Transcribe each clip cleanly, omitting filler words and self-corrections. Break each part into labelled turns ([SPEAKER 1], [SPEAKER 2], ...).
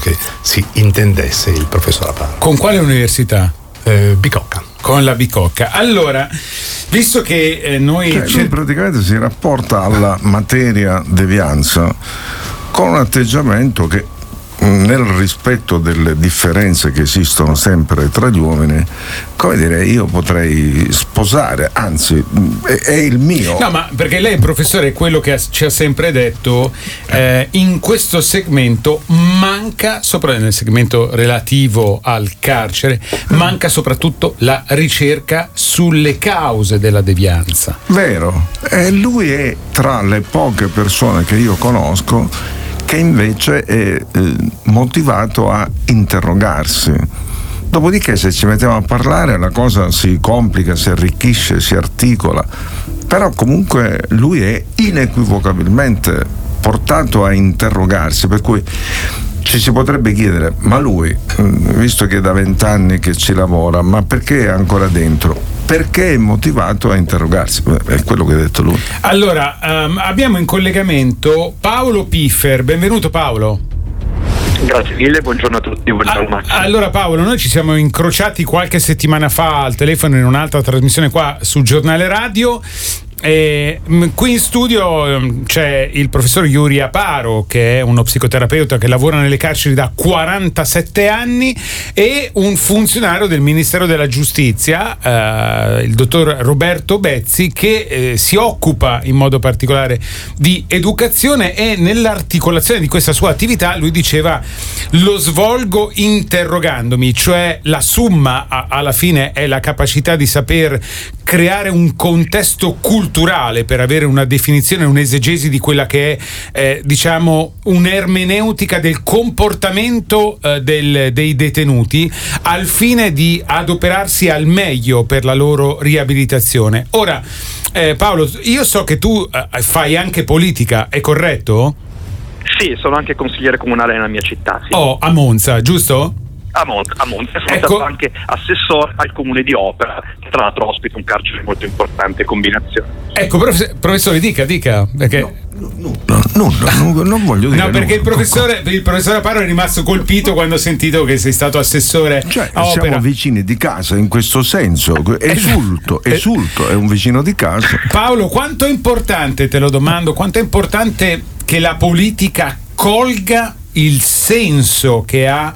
[SPEAKER 1] che si intendesse il professor Aparo.
[SPEAKER 2] Con quale università?
[SPEAKER 1] Bicocca.
[SPEAKER 2] Con la Bicocca. Allora, visto che noi
[SPEAKER 3] lui praticamente si rapporta alla materia devianza con un atteggiamento che, nel rispetto delle differenze che esistono sempre tra gli uomini, come dire, io potrei sposare, anzi è il mio.
[SPEAKER 2] No, ma perché lei, professore, quello che ci ha sempre detto, in questo segmento manca, sopra nel segmento relativo al carcere, manca soprattutto la ricerca sulle cause della devianza.
[SPEAKER 3] Vero, e lui è tra le poche persone che io conosco che invece è motivato a interrogarsi. Dopodiché, se ci mettiamo a parlare, la cosa si complica, si arricchisce, si articola, però comunque lui è inequivocabilmente portato a interrogarsi, per cui ci si potrebbe chiedere: ma lui, visto che è da 20 anni che ci lavora, ma perché è ancora dentro? Perché è motivato a interrogarsi? È quello che ha detto lui.
[SPEAKER 2] Allora, abbiamo in collegamento Paolo Piffer. Benvenuto, Paolo.
[SPEAKER 4] Grazie mille, buongiorno a tutti. Buongiorno.
[SPEAKER 2] Allora, Paolo, noi ci siamo incrociati qualche settimana fa al telefono in un'altra trasmissione qua sul Giornale Radio. Qui in studio c'è il professor Yuri Aparo, che è uno psicoterapeuta che lavora nelle carceri da 47 anni, e un funzionario del Ministero della Giustizia, il dottor Roberto Bezzi, che si occupa in modo particolare di educazione, e nell'articolazione di questa sua attività lui diceva: lo svolgo interrogandomi, cioè la summa alla fine è la capacità di saper creare un contesto culturale per avere una definizione, un'esegesi di quella che è diciamo un'ermeneutica del comportamento dei detenuti, al fine di adoperarsi al meglio per la loro riabilitazione. Ora, Paolo, io so che tu fai anche politica, è corretto?
[SPEAKER 4] Sì, sono anche consigliere comunale nella mia città. Sì.
[SPEAKER 2] Oh, a Monza, giusto?
[SPEAKER 4] A Monza, sono stato anche assessore al comune di Opera, che tra l'altro ospita un carcere molto importante, Combinazione.
[SPEAKER 2] Ecco, professore, dica, perché...
[SPEAKER 3] Non voglio dire.
[SPEAKER 2] No, perché il professore Aparo è rimasto colpito quando ha sentito che sei stato assessore a Opera.
[SPEAKER 3] Siamo vicini di casa in questo senso. Esulto, è un vicino di casa.
[SPEAKER 2] Paolo, quanto è importante, te lo domando, quanto è importante che la politica colga il senso che ha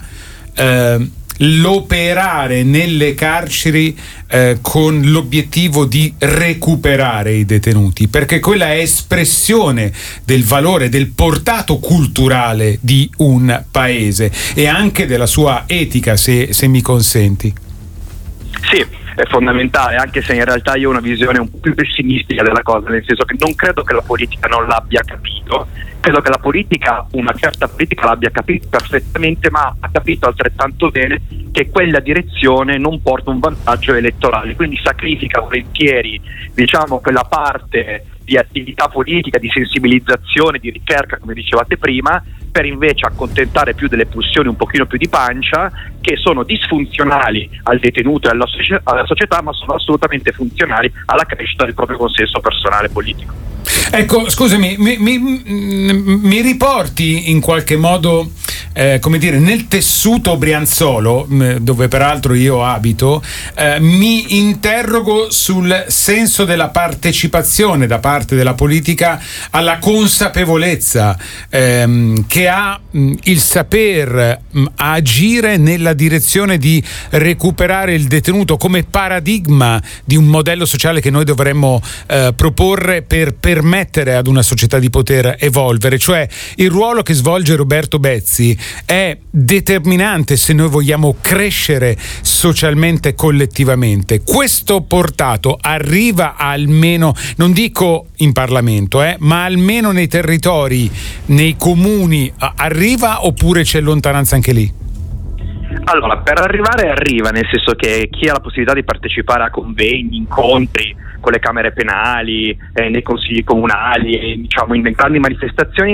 [SPEAKER 2] l'operare nelle carceri con l'obiettivo di recuperare i detenuti, perché quella è espressione del valore, del portato culturale di un paese e anche della sua etica, se mi consenti.
[SPEAKER 4] Sì, è fondamentale, anche se in realtà io ho una visione un po' più pessimistica della cosa, nel senso che non credo che la politica non l'abbia capito, credo che la politica, una certa politica, l'abbia capito perfettamente, ma ha capito altrettanto bene che quella direzione non porta un vantaggio elettorale, quindi sacrifica volentieri, diciamo, quella parte di attività politica, di sensibilizzazione, di ricerca, come dicevate prima, per invece accontentare più delle pulsioni un pochino più di pancia, che sono disfunzionali al detenuto e alla società, ma sono assolutamente funzionali alla crescita del proprio consenso personale politico.
[SPEAKER 2] Ecco, scusami, mi riporti in qualche modo, come dire, nel tessuto brianzolo, dove peraltro io abito, mi interrogo sul senso della partecipazione da parte della politica alla consapevolezza che ha il saper agire nella direzione di recuperare il detenuto come paradigma di un modello sociale che noi dovremmo proporre per permettere ad una società di poter evolvere. Cioè, il ruolo che svolge Roberto Bezzi è determinante se noi vogliamo crescere socialmente e collettivamente. Questo portato arriva almeno, non dico in Parlamento, ma almeno nei territori, nei comuni, arriva, oppure c'è lontananza anche lì?
[SPEAKER 4] Allora, per arriva, nel senso che chi ha la possibilità di partecipare a convegni, incontri con le camere penali, nei consigli comunali, diciamo in grandi manifestazioni,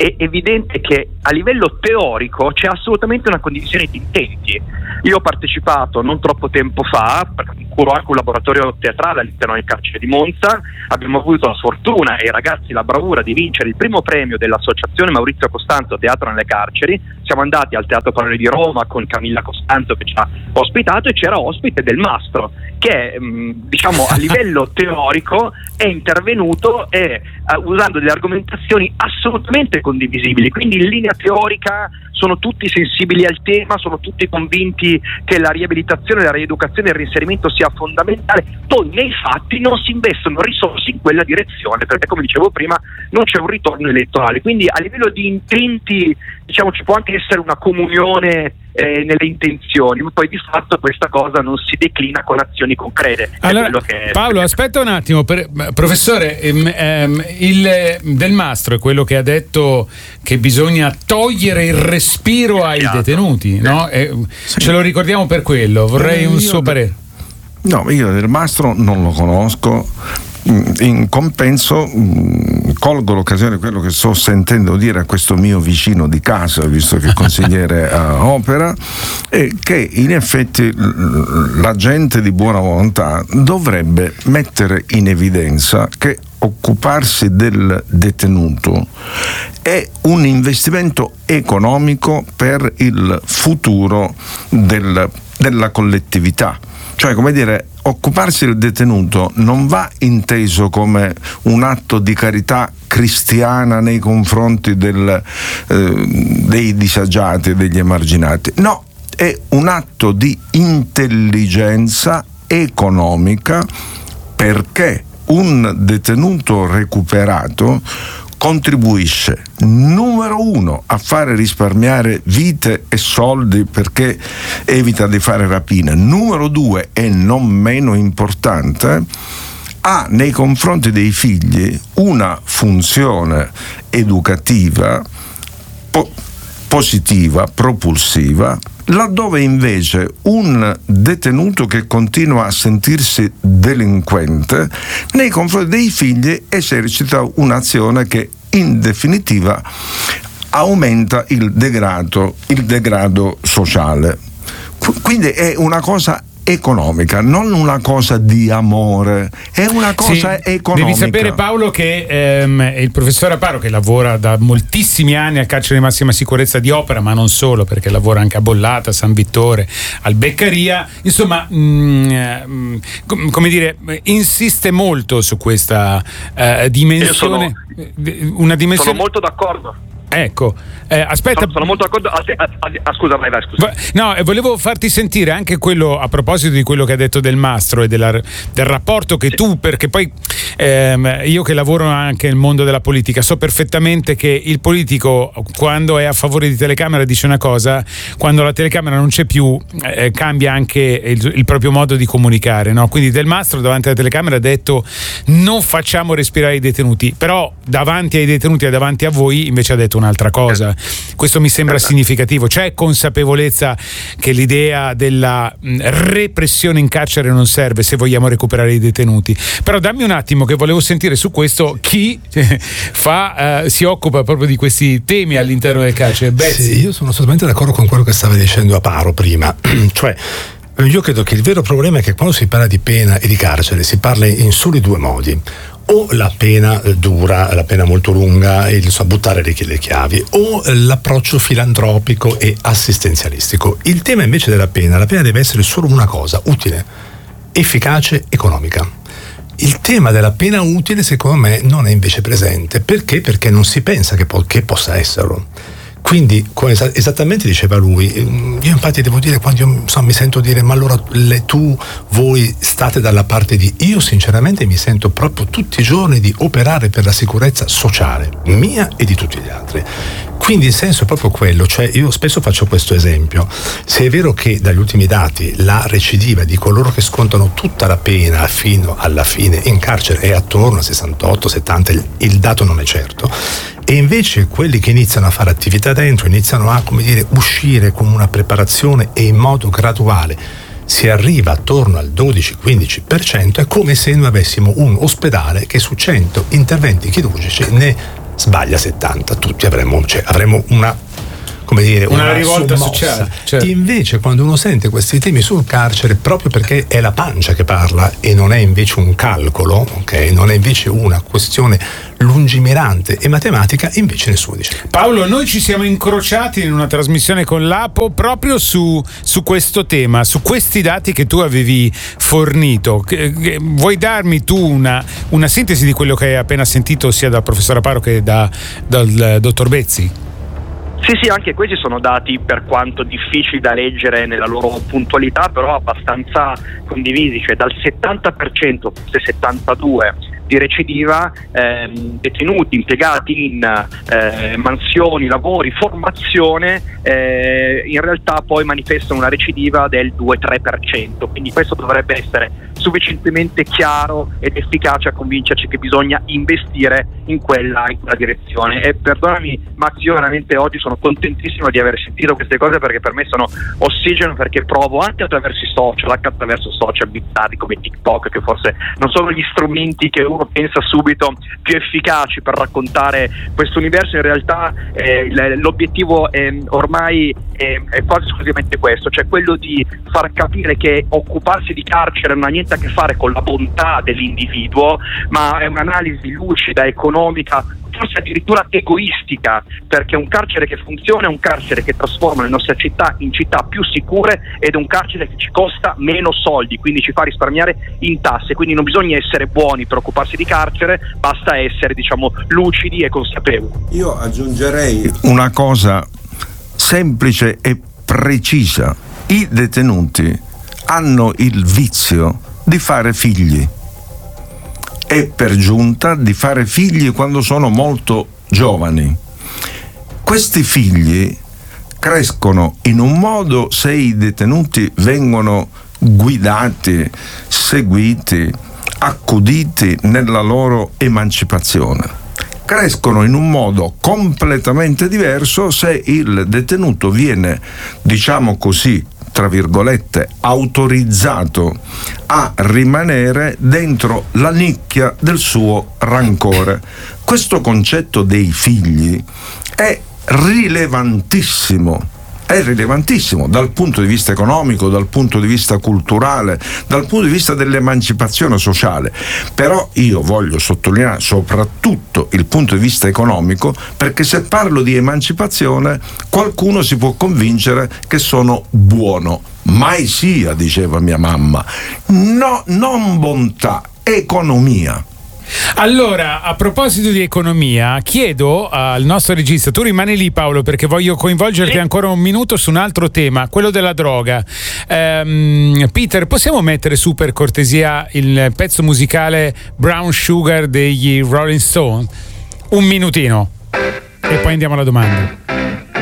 [SPEAKER 4] è evidente che a livello teorico c'è assolutamente una condivisione di intenti. Io ho partecipato non troppo tempo fa, perché curo anche un laboratorio teatrale all'interno del carcere di Monza. Abbiamo avuto la sfortuna e i ragazzi la bravura di vincere il primo premio dell'associazione Maurizio Costanzo Teatro nelle Carceri. Siamo andati al Teatro Parole di Roma con Camilla Costanzo che ci ha ospitato, e c'era ospite Del Mastro che diciamo a livello teorico è intervenuto e usando delle argomentazioni assolutamente condivisibili, quindi in linea teorica sono tutti sensibili al tema, sono tutti convinti che la riabilitazione, la rieducazione e il reinserimento sia fondamentale. Poi nei fatti non si investono risorse in quella direzione, perché come dicevo prima non c'è un ritorno elettorale, quindi a livello di intenti diciamo ci può anche essere una comunione nelle intenzioni, ma poi di fatto questa cosa non si declina con azioni concrete.
[SPEAKER 2] Allora, Paolo, aspetta un attimo, professore, il Del Mastro è quello che ha detto che bisogna togliere il respiro ai detenuti, no?
[SPEAKER 3] Sì.
[SPEAKER 2] Ce lo ricordiamo per quello, vorrei un suo parere.
[SPEAKER 3] No, io Del Mastro non lo conosco. In compenso colgo l'occasione di quello che sto sentendo dire a questo mio vicino di casa, visto che è consigliere a Opera, e che in effetti la gente di buona volontà dovrebbe mettere in evidenza che occuparsi del detenuto è un investimento economico per il futuro della collettività. Cioè, come dire, occuparsi del detenuto non va inteso come un atto di carità cristiana nei confronti dei disagiati e degli emarginati. No, è un atto di intelligenza economica, perché un detenuto recuperato contribuisce, numero uno, a fare risparmiare vite e soldi perché evita di fare rapine, numero due, e non meno importante, ha nei confronti dei figli una funzione educativa positiva, propulsiva, laddove invece un detenuto che continua a sentirsi delinquente nei confronti dei figli esercita un'azione che in definitiva aumenta il degrado sociale. Quindi è una cosa economica, non una cosa di amore, è una cosa economica.
[SPEAKER 2] Devi sapere, Paolo, che il professor Aparo, che lavora da moltissimi anni al carcere di massima sicurezza di Opera, ma non solo, perché lavora anche a Bollata, San Vittore, al Beccaria, insomma, come dire, insiste molto su questa dimensione. Una dimensione.
[SPEAKER 4] Sono molto d'accordo.
[SPEAKER 2] Ecco, aspetta.
[SPEAKER 4] Sono molto d'accordo. Scusa, vai, scusa.
[SPEAKER 2] No, volevo farti sentire anche quello, a proposito di quello che ha detto Del Mastro e del rapporto che tu, perché poi io che lavoro anche nel mondo della politica so perfettamente che il politico, quando è a favore di telecamera, dice una cosa, quando la telecamera non c'è più cambia anche il proprio modo di comunicare, no? Quindi Del Mastro davanti alla telecamera ha detto non facciamo respirare i detenuti, però davanti ai detenuti e davanti a voi invece ha detto un'altra cosa. Questo mi sembra significativo. C'è consapevolezza che l'idea della repressione in carcere non serve se vogliamo recuperare i detenuti. Però dammi un attimo, che volevo sentire su questo chi si occupa proprio di questi temi all'interno del carcere.
[SPEAKER 1] Sì, io sono assolutamente d'accordo con quello che stava dicendo Aparo prima. Cioè, io credo che il vero problema è che quando si parla di pena e di carcere si parla in soli due modi: o la pena dura, la pena molto lunga, buttare le chiavi, o l'approccio filantropico e assistenzialistico. Il tema invece della pena, la pena deve essere solo una cosa: utile, efficace, economica. Il tema della pena utile secondo me non è invece presente. Perché? Perché non si pensa che possa esserlo. Quindi, esattamente diceva lui, io infatti devo dire, quando io mi sento dire ma allora voi state dalla parte di... Io sinceramente mi sento proprio tutti i giorni di operare per la sicurezza sociale, mia e di tutti gli altri. Quindi il senso è proprio quello, cioè io spesso faccio questo esempio: se è vero che dagli ultimi dati la recidiva di coloro che scontano tutta la pena fino alla fine in carcere è attorno a 68-70, il dato non è certo, e invece quelli che iniziano a fare attività dentro, iniziano a, come dire, uscire con una preparazione e in modo graduale si arriva attorno al 12-15%, è come se noi avessimo un ospedale che su 100 interventi chirurgici ne sbaglia 70, tutti avremo una
[SPEAKER 2] rivolta
[SPEAKER 1] sommossa.
[SPEAKER 2] sociale, certo.
[SPEAKER 1] Invece quando uno sente questi temi sul carcere, proprio perché è la pancia che parla e non è invece un calcolo, ok? Non è invece una questione lungimirante e matematica, invece nessuno dice.
[SPEAKER 2] Paolo, noi ci siamo incrociati in una trasmissione con l'Apo proprio su questo tema, su questi dati che tu avevi fornito. Vuoi darmi tu una sintesi di quello che hai appena sentito sia dal professor Aparo che dal dottor Bezzi?
[SPEAKER 4] Sì, anche questi sono dati, per quanto difficili da leggere nella loro puntualità, però abbastanza condivisi, cioè dal 70%, forse 72%, di recidiva, detenuti impiegati in mansioni, lavori, formazione, in realtà poi manifestano una recidiva del 2-3%, quindi questo dovrebbe essere sufficientemente chiaro ed efficace a convincerci che bisogna investire in quella direzione. E perdonami Max, io veramente oggi sono contentissimo di aver sentito queste cose, perché per me sono ossigeno, perché provo anche attraverso i social, anche attraverso social bizzarri come TikTok, che forse non sono gli strumenti che uno pensa subito più efficaci per raccontare questo universo. In realtà l'obiettivo ormai è quasi esclusivamente questo, cioè quello di far capire che occuparsi di carcere non ha niente a che fare con la bontà dell'individuo, ma è un'analisi lucida, economica, forse addirittura egoistica, perché un carcere che funziona è un carcere che trasforma le nostre città in città più sicure, ed è un carcere che ci costa meno soldi, quindi ci fa risparmiare in tasse. Quindi non bisogna essere buoni per occuparsi di carcere, basta essere, lucidi e consapevoli.
[SPEAKER 3] Io aggiungerei una cosa semplice e precisa: i detenuti hanno il vizio di fare figli, e per giunta di fare figli quando sono molto giovani. Questi figli crescono in un modo se i detenuti vengono guidati, seguiti, accuditi nella loro emancipazione. Crescono in un modo completamente diverso se il detenuto viene, diciamo così, tra virgolette, autorizzato a rimanere dentro la nicchia del suo rancore. Questo concetto dei figli è rilevantissimo dal punto di vista economico, dal punto di vista culturale, dal punto di vista dell'emancipazione sociale. Però io voglio sottolineare soprattutto il punto di vista economico, perché se parlo di emancipazione qualcuno si può convincere che sono buono. Mai sia, diceva mia mamma. No, non bontà, economia.
[SPEAKER 2] Allora, a proposito di economia, chiedo al nostro regista, tu rimani lì Paolo, perché voglio coinvolgerti ancora un minuto su un altro tema, quello della droga. Peter, possiamo mettere su per cortesia il pezzo musicale Brown Sugar degli Rolling Stone? Un minutino e poi andiamo alla domanda.